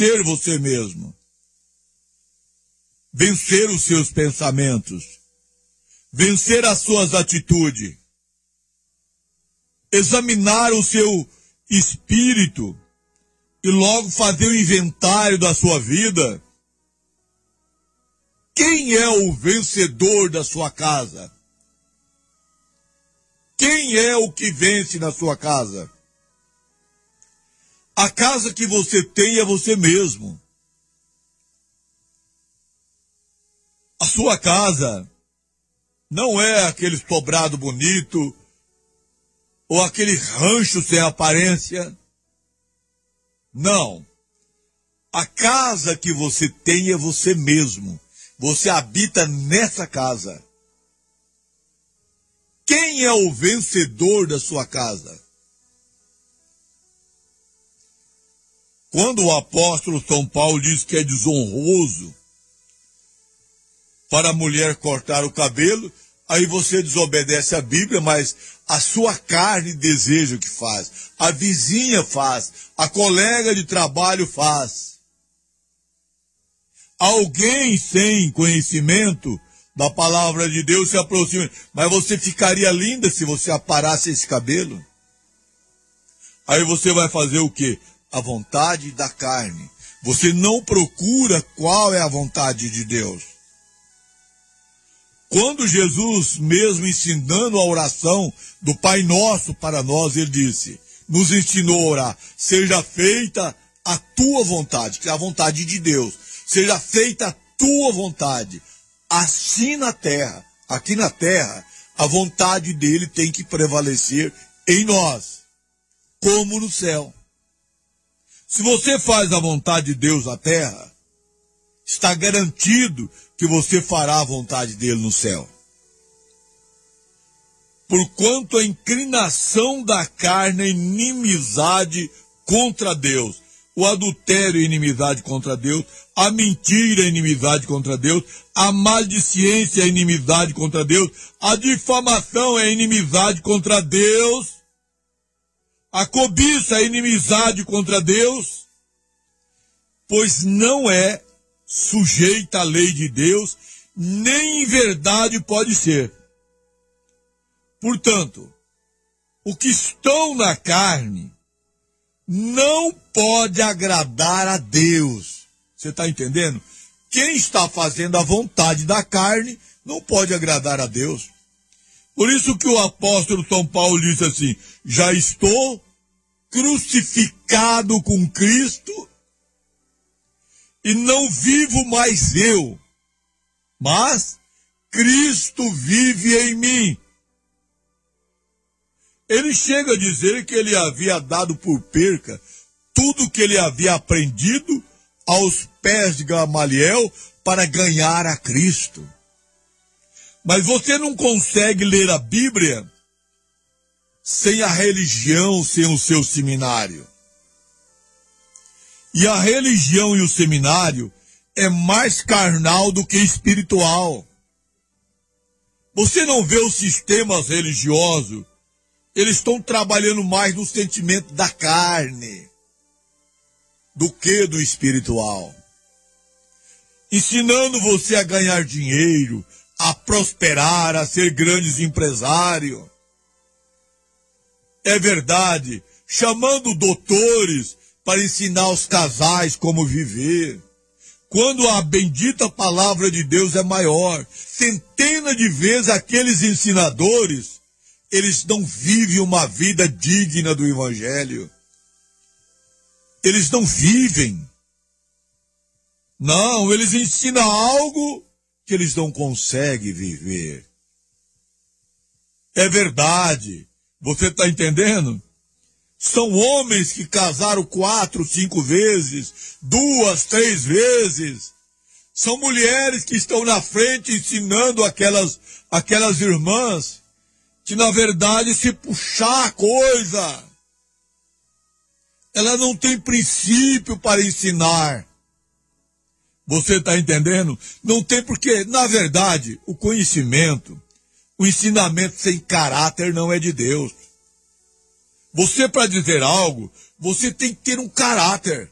vencer você mesmo. Vencer os seus pensamentos. Vencer as suas atitudes. Examinar o seu espírito e logo fazer o inventário da sua vida. Quem é o vencedor da sua casa? Quem é o que vence na sua casa? A casa que você tem é você mesmo. A sua casa não é aquele sobrado bonito ou aquele rancho sem aparência. Não. A casa que você tem é você mesmo. Você habita nessa casa. Quem é o vencedor da sua casa? Quando o apóstolo São Paulo diz que é desonroso para a mulher cortar o cabelo, aí você desobedece a Bíblia, mas a sua carne deseja o que faz. A vizinha faz, a colega de trabalho faz. Alguém sem conhecimento da palavra de Deus se aproxima. Mas você ficaria linda se você aparasse esse cabelo? Aí você vai fazer o quê? A vontade da carne. Você não procura qual é a vontade de Deus. Quando Jesus, mesmo ensinando a oração do Pai Nosso para nós, ele disse, nos ensinou a orar, seja feita a tua vontade, que é a vontade de Deus. Seja feita a tua vontade, assim na terra. Aqui na terra, a vontade dele tem que prevalecer em nós, como no céu. Se você faz a vontade de Deus na terra, está garantido que você fará a vontade dele no céu. Porquanto a inclinação da carne é inimizade contra Deus. O adultério é inimizade contra Deus, a mentira é inimizade contra Deus, a maldicência é inimizade contra Deus, a difamação é inimizade contra Deus, a cobiça é inimizade contra Deus, pois não é sujeita à lei de Deus, nem em verdade pode ser. Portanto, o que estão na carne não pode agradar a Deus. Você está entendendo? Quem está fazendo a vontade da carne não pode agradar a Deus. Por isso que o apóstolo São Paulo diz assim, já estou crucificado com Cristo e não vivo mais eu, mas Cristo vive em mim. Ele chega a dizer que ele havia dado por perca tudo que ele havia aprendido aos pés de Gamaliel para ganhar a Cristo. Mas você não consegue ler a Bíblia sem a religião, sem o seu seminário. E a religião e o seminário é mais carnal do que espiritual. Você não vê os sistemas religiosos, eles estão trabalhando mais no sentimento da carne do que do espiritual. Ensinando você a ganhar dinheiro, a prosperar, a ser grandes empresários. É verdade, chamando doutores para ensinar os casais como viver. Quando a bendita palavra de Deus é maior, centenas de vezes aqueles ensinadores, eles não vivem uma vida digna do Evangelho. Eles não vivem. Não, eles ensinam algo que eles não conseguem viver. É verdade. Você está entendendo? São homens que casaram 4, 5 vezes, 2, 3 vezes. São mulheres que estão na frente ensinando aquelas irmãs que, na verdade, se puxar a coisa, ela não tem princípio para ensinar. Você está entendendo? Não tem porque, na verdade, o conhecimento, o ensinamento sem caráter não é de Deus. Você, para dizer algo, você tem que ter um caráter.